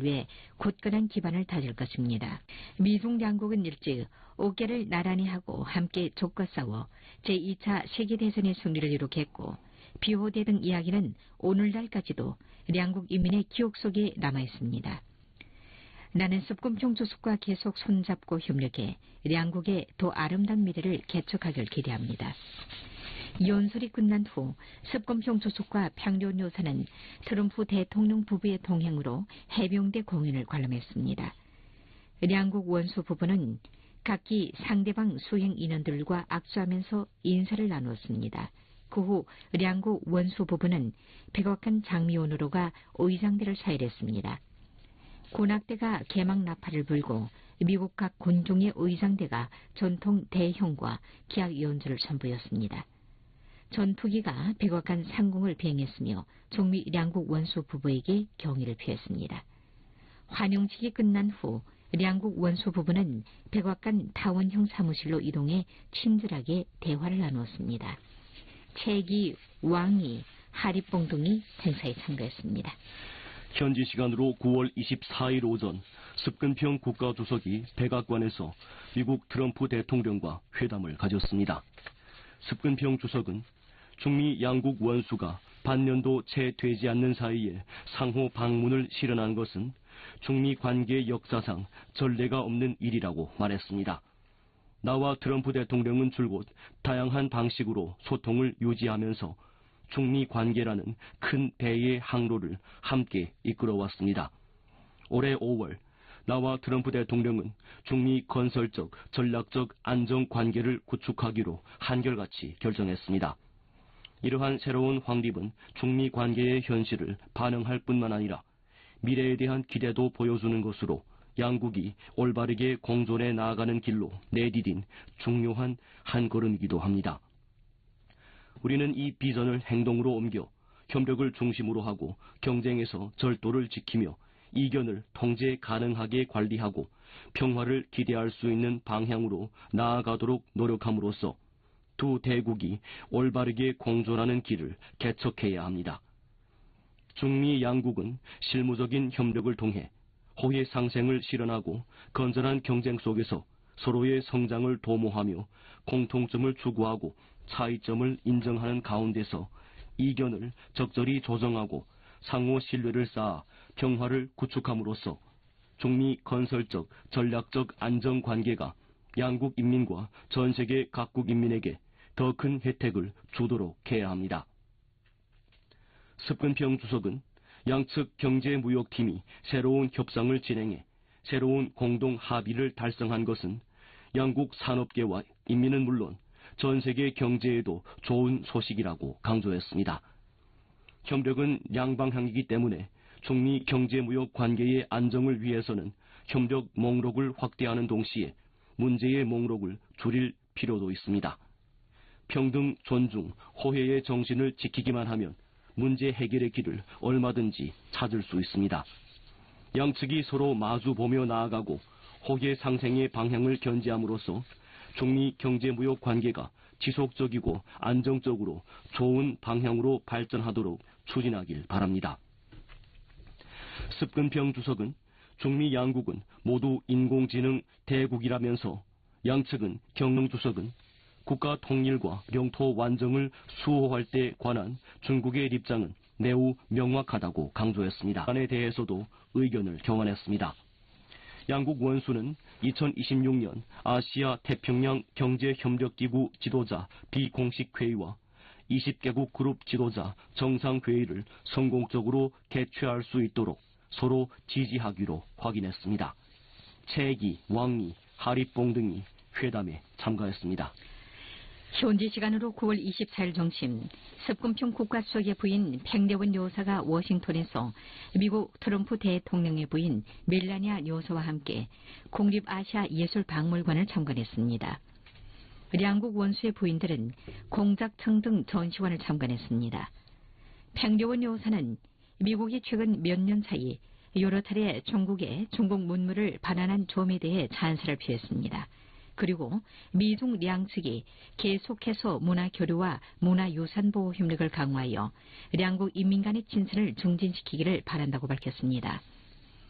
발전을 위해 굳건한 기반을 다질 것입니다. 미중 양국은 일찍 어깨를 나란히 하고 함께 족과 싸워 제2차 세계대전의 승리를 이룩했고 비호대 등 이야기는 오늘날까지도 양국 인민의 기억 속에 남아있습니다. 나는 습금총 주석과 계속 손잡고 협력해 양국의 더 아름다운 미래를 개척하길 기대합니다. 연설이 끝난 후 습금총 주석과 평려원 여사는 트럼프 대통령 부부의 동행으로 해병대 공연을 관람했습니다. 양국 원수 부부는 각기 상대방 수행 인원들과 악수하면서 인사를 나누었습니다. 그 후 양국 원수 부부는 백악관 장미원으로가 의장대를 사일했습니다. 군악대가 개막 나팔을 불고 미국 각 군종의 의장대가 전통 대형과 기악 연주를 선보였습니다. 전투기가 백악관 상공을 비행했으며 중미 양국 원수 부부에게 경의를 표했습니다. 환영식이 끝난 후 양국 원수 부부는 백악관 타원형 사무실로 이동해 친절하게 대화를 나누었습니다. 채기, 왕이, 하리뽕 등이 행사에 참가했습니다. 현지 시간으로 9월 24일 오전 습근평 국가주석이 백악관에서 미국 트럼프 대통령과 회담을 가졌습니다. 습근평 주석은 중미 양국 원수가 반년도 채 되지 않는 사이에 상호 방문을 실현한 것은 중미 관계 역사상 전례가 없는 일이라고 말했습니다. 나와 트럼프 대통령은 줄곧 다양한 방식으로 소통을 유지하면서 중미 관계라는 큰 배의 항로를 함께 이끌어왔습니다. 올해 5월 나와 트럼프 대통령은 중미 건설적, 전략적 안정 관계를 구축하기로 한결같이 결정했습니다. 이러한 새로운 확립은 중미 관계의 현실을 반영할 뿐만 아니라 미래에 대한 기대도 보여주는 것으로 양국이 올바르게 공존해 나아가는 길로 내디딘 중요한 한 걸음이기도 합니다. 우리는 이 비전을 행동으로 옮겨 협력을 중심으로 하고 경쟁에서 절도를 지키며 이견을 통제 가능하게 관리하고 평화를 기대할 수 있는 방향으로 나아가도록 노력함으로써 두 대국이 올바르게 공존하는 길을 개척해야 합니다. 중미 양국은 실무적인 협력을 통해 호혜 상생을 실현하고 건전한 경쟁 속에서 서로의 성장을 도모하며 공통점을 추구하고 차이점을 인정하는 가운데서 이견을 적절히 조정하고 상호 신뢰를 쌓아 평화를 구축함으로써 중미 건설적, 전략적 안정 관계가 양국 인민과 전 세계 각국 인민에게 더 큰 혜택을 주도록 해야 합니다. 습근평 주석은 양측 경제무역팀이 새로운 협상을 진행해 새로운 공동 합의를 달성한 것은 양국 산업계와 인민은 물론 전 세계 경제에도 좋은 소식이라고 강조했습니다. 협력은 양방향이기 때문에 중미 경제무역 관계의 안정을 위해서는 협력 목록을 확대하는 동시에 문제의 목록을 줄일 필요도 있습니다. 평등, 존중, 호혜의 정신을 지키기만 하면 문제 해결의 길을 얼마든지 찾을 수 있습니다. 양측이 서로 마주보며 나아가고 호혜 상생의 방향을 견지함으로써 중미 경제무역 관계가 지속적이고 안정적으로 좋은 방향으로 발전하도록 추진하길 바랍니다. 습근평 주석은 중미 양국은 모두 인공지능 대국이라면서 양측은 경릉 주석은 국가 통일과 영토 완정을 수호할 때 관한 중국의 입장은 매우 명확하다고 강조했습니다. 안에 대해서도 의견을 경환했습니다. 양국 원수는 2026년 아시아 태평양 경제협력기구 지도자 비공식 회의와 20개국 그룹 지도자 정상회의를 성공적으로 개최할 수 있도록 서로 지지하기로 확인했습니다. 채기, 왕이, 하리뽕 등이 회담에 참가했습니다. 현지 시간으로 9월 24일 정심 습금총 국가수석의 부인 팽대원 여사가 워싱턴에서 미국 트럼프 대통령의 부인 멜라니아 여사와 함께 국립아시아예술박물관을 참관했습니다. 양국 원수의 부인들은 공작청 등 전시관을 참관했습니다. 팽대원 여사는 미국이 최근 몇 년 사이 여러 차례 중국의 중국 문물을 반환한 점에 대해 찬사를 표했습니다. 그리고 미중 양측이 계속해서 문화교류와 문화유산보호 협력을 강화하여 양국 인민 간의 친선을 증진시키기를 바란다고 밝혔습니다.